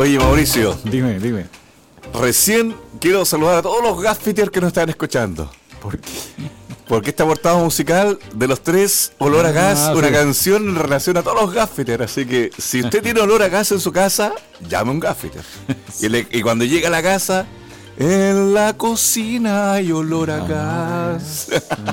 Oye, Mauricio. Dime. Recién quiero saludar a todos los gaffiters que nos están escuchando. ¿Por qué? Porque esta portada musical de los tres, Olor a Gas, una canción en relación a todos los gaffiters. Así que si usted tiene olor a gas en su casa, llame a un gaffiter. Y cuando llega a la casa, en la cocina hay olor a gas.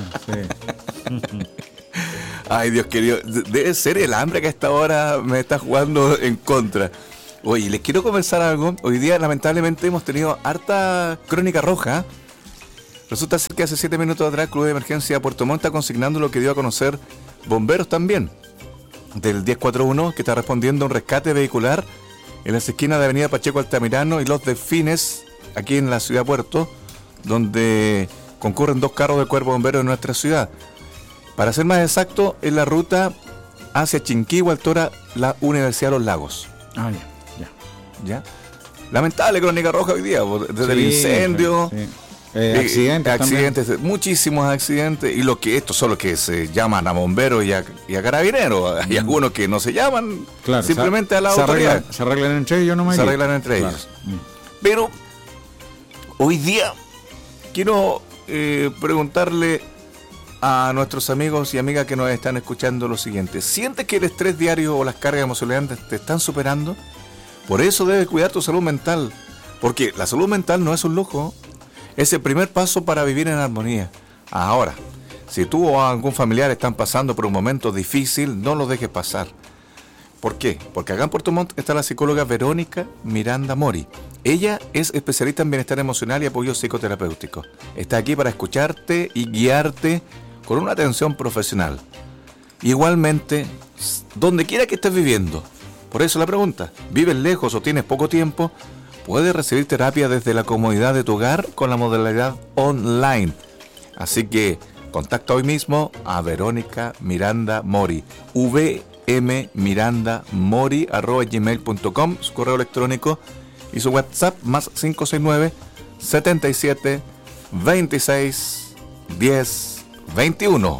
Ay, Dios querido, debe ser el hambre que a esta hora me está jugando en contra. Oye, les quiero conversar algo. Hoy día, lamentablemente, hemos tenido harta crónica roja. Resulta ser que hace 7 minutos atrás, el Club de Emergencia de Puerto Montt está consignando lo que dio a conocer Bomberos también, del 1041, que está respondiendo a un rescate vehicular en las esquinas de Avenida Pacheco Altamirano y Los Delfines, aquí en la ciudad de Puerto, donde concurren 2 carros del Cuerpo de Bomberos de nuestra ciudad. Para ser más exacto, en la ruta hacia Chinquihue, Altora, la Universidad de los Lagos. Ah, ya. Lamentable crónica roja hoy día, desde el incendio. Sí. Accidentes, muchísimos accidentes, y estos son los que se llaman a bomberos y a carabineros. Hay algunos que no se llaman, claro, simplemente a la autoridad. Se arreglan entre ellos nomás. Ellos. Pero hoy día quiero preguntarle a nuestros amigos y amigas que nos están escuchando lo siguiente: ¿sientes que el estrés diario o las cargas emocionales te están superando? Por eso debes cuidar tu salud mental, porque la salud mental no es un lujo. Es el primer paso para vivir en armonía. Ahora, si tú o algún familiar están pasando por un momento difícil, no lo dejes pasar. ¿Por qué? Porque acá en Puerto Montt está la psicóloga Verónica Miranda Mori. Ella es especialista en bienestar emocional y apoyo psicoterapéutico. Está aquí para escucharte y guiarte con una atención profesional. Igualmente, donde quiera que estés viviendo. Por eso la pregunta: ¿vives lejos o tienes poco tiempo? Puedes recibir terapia desde la comodidad de tu hogar con la modalidad online. Así que contacta hoy mismo a Verónica Miranda Mori, vmmirandamori@gmail.com, su correo electrónico, y su WhatsApp más 569 77 26 10 21.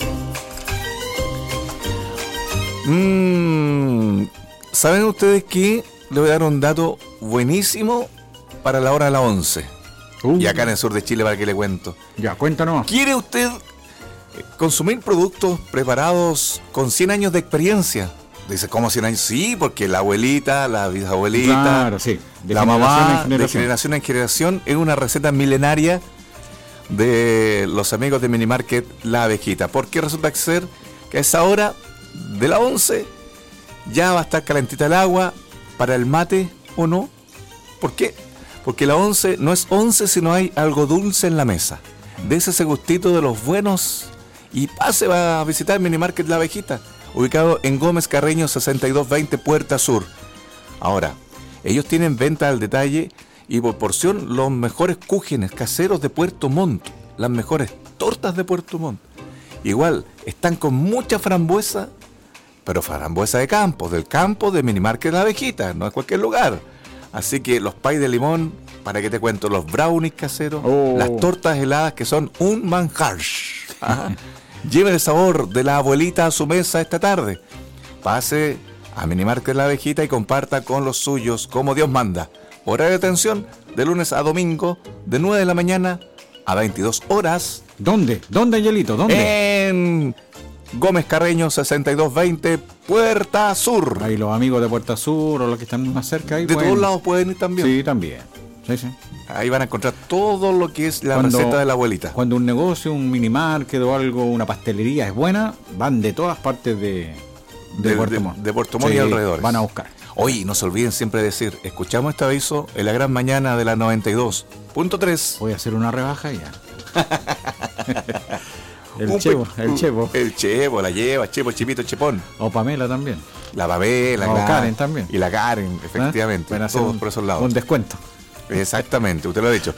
¿Saben ustedes qué? Le voy a dar un dato buenísimo para la hora de las 11. Y acá en el sur de Chile, para que le cuento. Ya, cuéntanos. ¿Quiere usted consumir productos preparados con 100 años de experiencia? Dice, ¿cómo 100 años? Sí, porque la abuelita, la bisabuelita, claro, sí, la mamá, de generación en generación, es una receta milenaria de los amigos de Minimarket La Abejita. Porque resulta ser que a esa hora de las 11 ya va a estar calentita el agua para el mate, ¿o no? ¿Por qué? Porque la 11 no es 11 si no hay algo dulce en la mesa. Dese ese gustito de los buenos y pase a visitar Minimarket La Abejita, ubicado en Gómez Carreño 6220 Puerta Sur. Ahora, ellos tienen venta al detalle y por porción los mejores cúgenes caseros de Puerto Montt, las mejores tortas de Puerto Montt. Igual, están con mucha frambuesa, pero frambuesa de campo, del campo de Minimarket La Abejita, no es cualquier lugar. Así que los pies de limón, ¿para qué te cuento? Los brownies caseros, las tortas heladas que son un manjar. Lleve el sabor de la abuelita a su mesa esta tarde. Pase a Minimarket La Abejita y comparta con los suyos como Dios manda. Horario de atención de lunes a domingo, de 9 de la mañana a 22 horas. ¿Dónde? ¿Dónde, Angelito? ¿Dónde? En Gómez Carreño 6220 Puerta Sur. Ahí los amigos de Puerta Sur o los que están más cerca ahí de todos lados pueden ir también. Sí, también. Sí. Ahí van a encontrar todo lo que es la receta de la abuelita. Cuando un negocio, un minimarket o algo, una pastelería es buena, van de todas partes de Puerto Montt. De Puerto Montt y alrededores. Van a buscar. Oye, no se olviden siempre decir, escuchamos este aviso en la gran mañana de la 92.3. Voy a hacer una rebaja ya. El Chepo, la lleva, Chepo, Chipito, Chepón. O Pamela también. La Pamela, o Karen también. Y la Karen, efectivamente. Van a hacer todos por esos lados. Un descuento. Exactamente, usted lo ha dicho.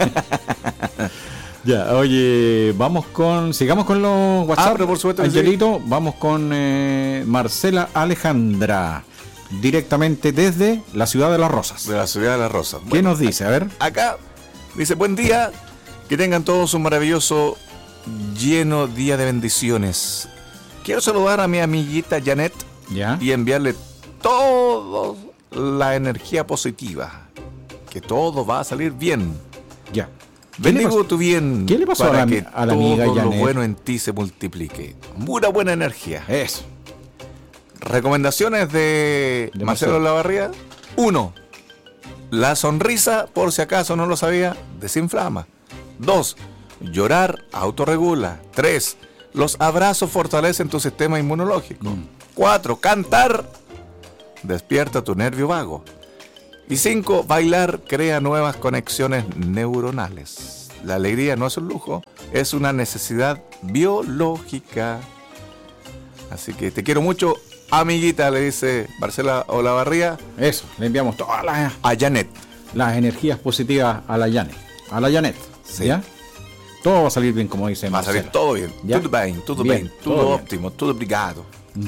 Ya, oye, sigamos con los WhatsApp. Por supuesto, Angelito, sí. Vamos con Marcela Alejandra, directamente desde la ciudad de Las Rosas. De la ciudad de Las Rosas. ¿Qué nos dice? A ver. Acá dice, buen día, que tengan todos un maravilloso, lleno día de bendiciones. Quiero saludar a mi amiguita Janet. ¿Ya? Y enviarle todos la energía positiva, que todo va a salir bien. Ya. Bendigo tu bien. ¿Qué le pasó para a la que amiga todo lo Janet? bueno en ti se multiplique? Pura buena energía. Eso. Recomendaciones de Marcelo Olavarría. 1. La sonrisa, por si acaso no lo sabía, desinflama. 2. Llorar autorregula. 3. Los abrazos fortalecen tu sistema inmunológico. 4. Cantar despierta tu nervio vago. Y 5. Bailar crea nuevas conexiones neuronales. La alegría no es un lujo, es una necesidad biológica. Así que te quiero mucho, amiguita, le dice Marcela Olavarría. Eso, le enviamos todas a Janet las energías positivas a la Janet. A la Janet. Sí. ¿Ya? Todo va a salir bien, como dice Marcela. Va a salir todo bien. ¿Ya? Todo bien. Todo óptimo, todo obrigado.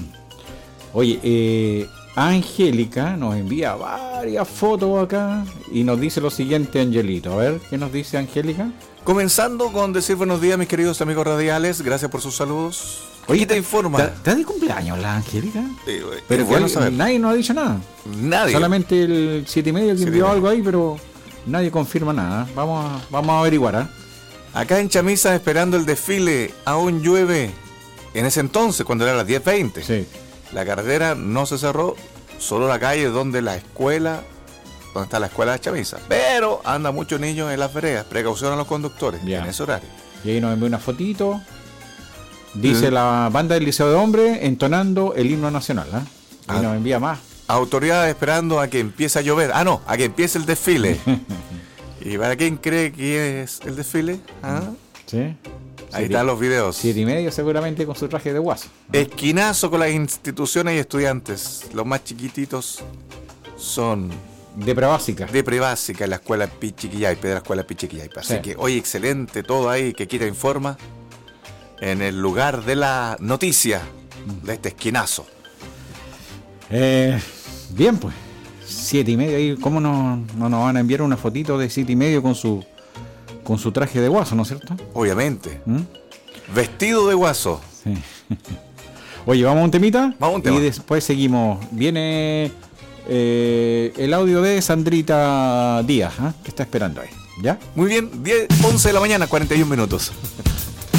Oye, Angélica nos envía varias fotos acá y nos dice lo siguiente, Angelito. A ver, ¿qué nos dice Angélica? Comenzando con decir buenos días, mis queridos amigos radiales. Gracias por sus saludos. Oye, te informa. ¿Está de cumpleaños la Angélica? Pero bueno saber. Nadie nos ha dicho nada. Nadie. Solamente el 7:30 que envió algo ahí, pero nadie confirma nada. Vamos a averiguar, ¿eh? Acá en Chamisa, esperando el desfile, aún llueve. En ese entonces, cuando era las 10:20. Sí. La carretera no se cerró, solo la calle donde está la escuela de Chamisa. Pero anda muchos niños en las veredas. Precaución a los conductores en ese horario. Y ahí nos envió una fotito. Dice la banda del Liceo de Hombres entonando el himno nacional. Y nos envía más. Autoridades esperando a que empiece a llover. A que empiece el desfile. ¿Y para quién cree que es el desfile? Sí. Ahí están los videos. 7:30 seguramente con su traje de guaso. Esquinazo con las instituciones y estudiantes. Los más chiquititos son de prebásica. De prebásica en la escuela Pichiquillaipe, de la escuela Pichiquillaipe. Así que hoy excelente todo ahí que Quita informa en el lugar de la noticia de este esquinazo. Bien, pues 7:30 ahí. ¿Cómo no nos van a enviar una fotito de 7:30 con su traje de guaso, ¿no es cierto? Obviamente. Vestido de guaso. Sí. Oye, ¿vamos a un temita? Vamos a un tema. Y después seguimos. Viene el audio de Sandrita Díaz, que está esperando ahí. ¿Ya? Muy bien, 11 de la mañana, 41 minutos.